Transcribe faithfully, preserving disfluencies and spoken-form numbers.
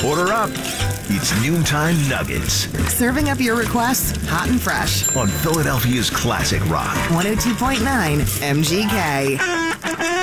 Order up. It's Noontime Nuggets Serving up your requests hot and fresh. on Philadelphia's Classic Rock. one oh two point nine M G K.